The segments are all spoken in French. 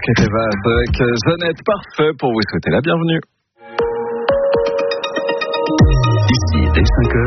c'était vaste avec Jeannette. Parfait pour vous souhaiter la bienvenue. Ici, dès 5h,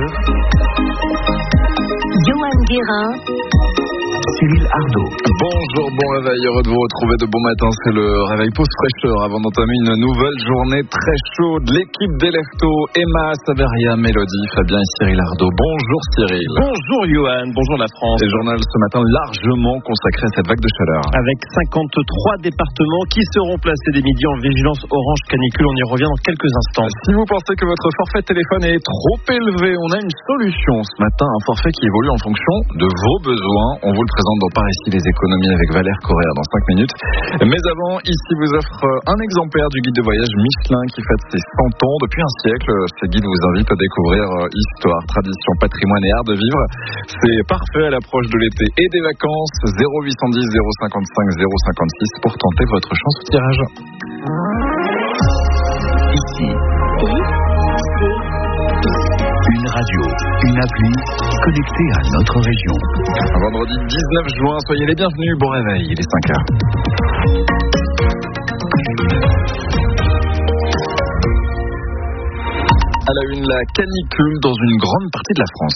Johan Guérin, Cyril Ardo. Bonjour, bon réveil, heureux de vous retrouver de bon matin. C'est le réveil pause fraîcheur avant d'entamer une nouvelle journée très chaude. L'équipe d'Electo, Emma, Saveria, Mélodie, Fabien et Cyril Ardo. Bonjour Cyril. Bonjour Johan, bonjour la France. Et journal ce matin largement consacré à cette vague de chaleur. Avec 53 départements qui seront placés dès midi en vigilance orange canicule. On y revient dans quelques instants. Si vous pensez que votre forfait téléphone est trop élevé, on a une solution ce matin. Un forfait qui évolue en fonction de vos besoins. On vous le présente dans Par ici les économies avec Valère Correa dans 5 minutes. Mais avant, ici vous offre un exemplaire du guide de voyage Michelin qui fête ses 100 ans. Depuis un siècle, ce guide vous invite à découvrir histoire, tradition, patrimoine et art de vivre. C'est parfait à l'approche de l'été et des vacances. 0810 055 056 pour tenter votre chance au tirage. Ici, une radio, une appli connectée à notre région. Vendredi 19 juin, soyez les bienvenus. Bon réveil, il est 5h. À la une, la canicule dans une grande partie de la France.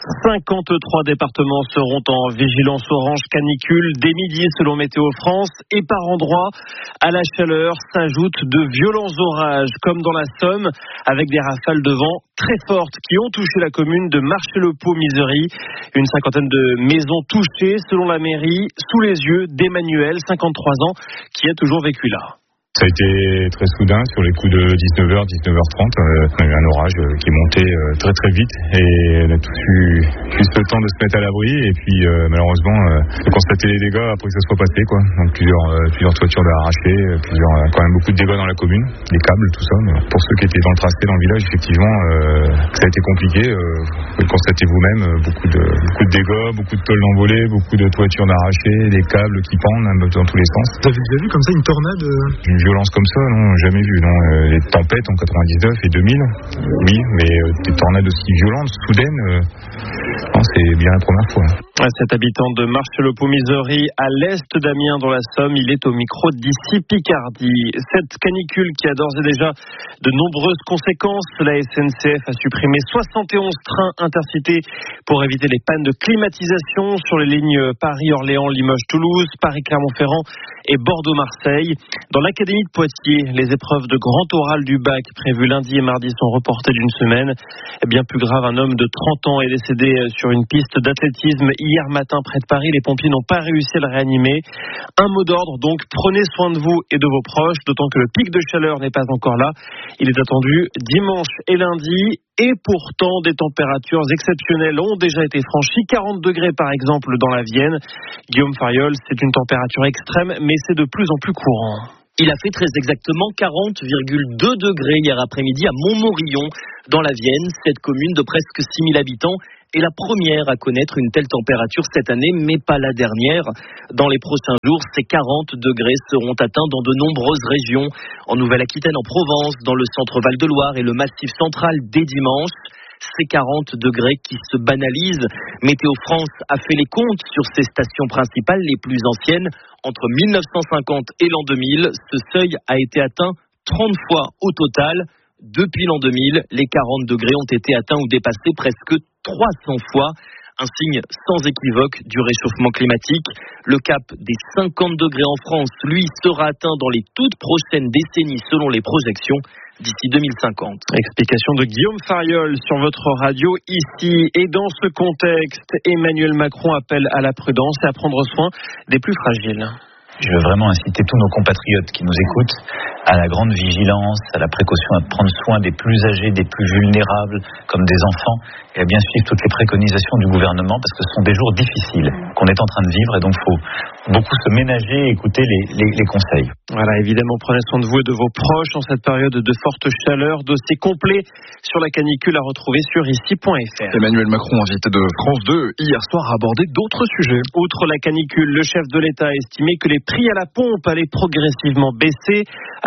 53 départements seront en vigilance orange canicule dès midi selon Météo France. Et par endroits, à la chaleur s'ajoutent de violents orages, comme dans la Somme, avec des rafales de vent très fortes qui ont touché la commune de Marché-le-Pau-Misery. Une cinquantaine de maisons touchées, selon la mairie, sous les yeux d'Emmanuel, 53 ans, qui a toujours vécu là. Ça a été très soudain, sur les coups de 19h, 19h30. On a eu un orage qui est monté très très vite et on a tous eu juste le temps de se mettre à l'abri et puis malheureusement de constater les dégâts après que ça soit passé, quoi. Donc plusieurs toitures d'arrachées, quand même beaucoup de dégâts dans la commune, des câbles, tout ça. Mais pour ceux qui étaient dans le tracé dans le village, effectivement, ça a été compliqué. Vous le constatez vous-même, beaucoup de dégâts, beaucoup de tôles d'envolées, beaucoup de toitures d'arrachées, des câbles qui pendent un peu dans tous les sens. T'avais déjà vu comme ça une tornade Une violence comme ça, non, jamais vu. Non. Les tempêtes en 99 et 2000, oui, mais des tornades aussi violentes, soudaines, non, c'est bien la première fois. Cet habitant de Marché-le-Pau-Misery, à l'est d'Amiens dans la Somme, il est au micro d'ici Picardie. Cette canicule qui a d'ores et déjà de nombreuses conséquences. La SNCF a supprimé 71 trains intercités pour éviter les pannes de climatisation sur les lignes Paris-Orléans, Limoges-Toulouse, Paris-Clermont-Ferrand et Bordeaux-Marseille. Dans l'académie de Poitiers, les épreuves de grand oral du bac prévues lundi et mardi sont reportées d'une semaine. Bien plus grave, un homme de 30 ans est décédé sur une piste d'athlétisme hier matin près de Paris. Les pompiers n'ont pas réussi à le réanimer. Un mot d'ordre donc, prenez soin de vous et de vos proches, d'autant que le pic de chaleur n'est pas encore là. Il est attendu dimanche et lundi. Et pourtant, des températures exceptionnelles ont déjà été franchies. 40 degrés par exemple dans la Vienne. Guillaume Fariol, c'est une température extrême, mais c'est de plus en plus courant. Il a fait très exactement 40,2 degrés hier après-midi à Montmorillon, dans la Vienne. Cette commune de presque 6000 habitants est la première à connaître une telle température cette année, mais pas la dernière. Dans les prochains jours, ces 40 degrés seront atteints dans de nombreuses régions. En Nouvelle-Aquitaine, en Provence, dans le centre Val-de-Loire et le Massif central dès dimanche. Ces 40 degrés qui se banalisent. Météo France a fait les comptes sur ces stations principales les plus anciennes. Entre 1950 et l'an 2000, ce seuil a été atteint 30 fois au total. Depuis l'an 2000, les 40 degrés ont été atteints ou dépassés presque 300 fois. Un signe sans équivoque du réchauffement climatique. Le cap des 50 degrés en France, lui, sera atteint dans les toutes prochaines décennies selon les projections d'ici 2050. Explication de Guillaume Fariol sur votre radio ici. Et dans ce contexte, Emmanuel Macron appelle à la prudence et à prendre soin des plus fragiles. Je veux vraiment inciter tous nos compatriotes qui nous écoutent à la grande vigilance, à la précaution, à prendre soin des plus âgés, des plus vulnérables, comme des enfants, et à bien suivre toutes les préconisations du gouvernement, parce que ce sont des jours difficiles qu'on est en train de vivre, et donc il faut beaucoup se ménager et écouter les conseils. Voilà, évidemment, prenez soin de vous et de vos proches en cette période de forte chaleur. Dossier complet sur la canicule à retrouver sur ici.fr. Emmanuel Macron, invité de France 2, hier soir, a abordé d'autres sujets. Outre la canicule, le chef de l'État a estimé que les prix à la pompe allaient progressivement baisser. Alors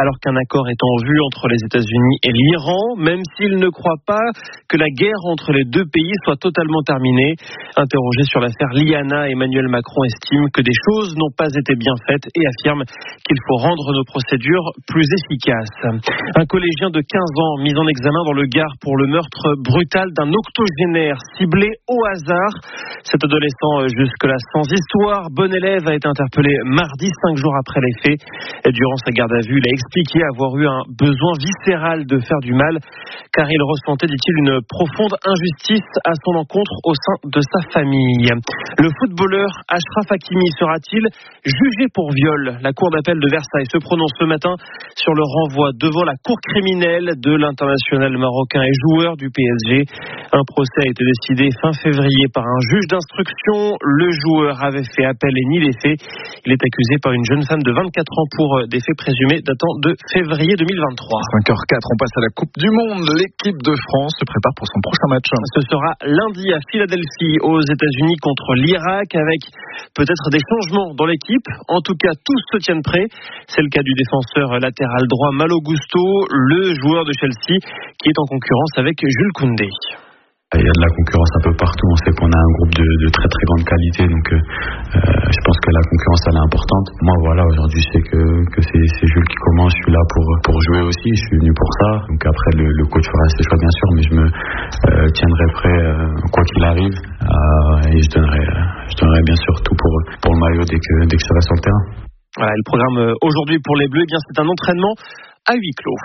alors qu'un accord est en vue entre les États-Unis et l'Iran, même s'il ne croit pas que la guerre entre les deux pays soit totalement terminée. Interrogé sur l'affaire Liana, Emmanuel Macron estime que des choses n'ont pas été bien faites et affirme qu'il faut rendre nos procédures plus efficaces. Un collégien de 15 ans mis en examen dans le Gard pour le meurtre brutal d'un octogénaire ciblé au hasard. Cet adolescent, jusque-là sans histoire, bon élève, a été interpellé mardi, 5 jours après les faits. Et durant sa garde à vue, il a expliqué avoir eu un besoin viscéral de faire du mal, car il ressentait, dit-il, une profonde injustice à son encontre au sein de sa famille. Le footballeur Achraf Hakimi sera-t-il jugé pour viol? La cour d'appel de Versailles se prononce ce matin sur le renvoi devant la cour criminelle de l'international marocain et joueur du PSG. Un procès a été décidé fin février par un juge d'instruction. Le joueur avait fait appel et nie les faits. Il est accusé par une jeune femme de 24 ans pour des faits présumés datant de février 2023. 5h04, on passe à la Coupe du Monde. L'équipe de France se prépare pour son prochain match. Ce sera lundi à Philadelphie, aux États-Unis, contre l'Irak, avec peut-être des changements dans l'équipe. En tout cas, tous se tiennent prêts. C'est le cas du défenseur latéral droit Malo Gusto, le joueur de Chelsea, qui est en concurrence avec Jules Koundé. Il y a de la concurrence un peu partout. On sait qu'on a un groupe de très très grande qualité, donc je pense que la concurrence elle est importante. Moi voilà, aujourd'hui je sais que c'est Jules qui commence. Je suis là pour jouer aussi. Je suis venu pour ça. Donc après le coach fera ses choix bien sûr, mais je me tiendrai prêt quoi qu'il arrive et je donnerai bien sûr tout pour le maillot dès que je serai sur le terrain. Voilà, le programme aujourd'hui pour les Bleus, eh bien c'est un entraînement à huis clos.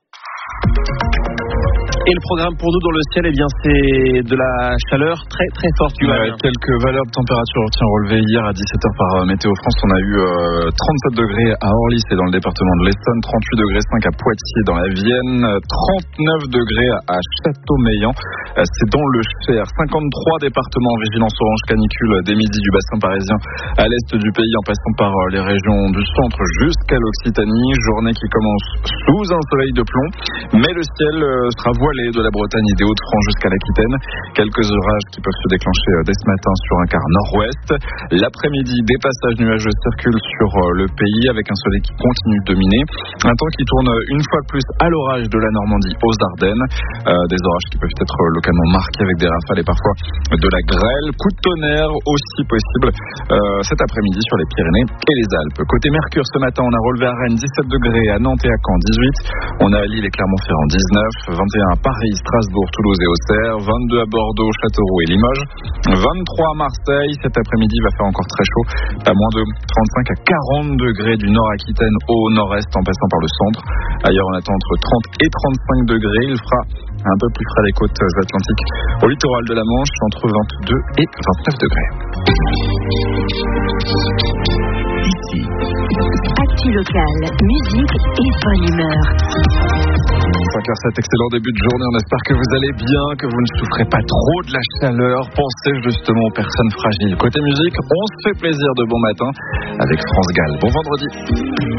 Et le programme pour nous dans le ciel, eh bien, c'est de la chaleur très très forte. Quelques valeurs de température relevées hier à 17h par Météo France. On a eu 37 degrés à Orly, c'est dans le département de l'Essonne, 38 degrés 5 à Poitiers dans la Vienne, 39 degrés à Châteaumeillan, c'est dans le Cher. 53 départements en vigilance orange canicule dès midi du bassin parisien à l'est du pays en passant par les régions du centre jusqu'à l'Occitanie. Journée qui commence sous un soleil de plomb, mais le ciel sera voilé de la Bretagne et des Hauts-de-France jusqu'à l'Aquitaine. Quelques orages qui peuvent se déclencher dès ce matin sur un quart nord-ouest. L'après-midi, des passages nuageux circulent sur le pays avec un soleil qui continue de dominer. Un temps qui tourne une fois de plus à l'orage de la Normandie aux Ardennes. Des orages qui peuvent être localement marqués avec des rafales et parfois de la grêle. Coup de tonnerre aussi possible cet après-midi sur les Pyrénées et les Alpes. Côté Mercure, ce matin, on a relevé à Rennes 17 degrés, à Nantes et à Caen 18. On a à Lille et Clermont-Ferrand 19, 21 à Paris, Strasbourg, Toulouse et Auxerre, 22 à Bordeaux, Châteauroux et Limoges, 23 à Marseille. Cet après-midi, il va faire encore très chaud, à moins de 35 à 40 degrés du nord-Aquitaine au nord-est en passant par le centre. Ailleurs, on attend entre 30 et 35 degrés. Il fera un peu plus frais des côtes atlantiques au littoral de la Manche, entre 22 et 29 degrés. Ici, Actu locale, musique et bonne humeur. 5h07, excellent début de journée. On espère que vous allez bien, que vous ne souffrez pas trop de la chaleur. Pensez justement aux personnes fragiles. Côté musique, on se fait plaisir de bon matin avec France Gall. Bon vendredi.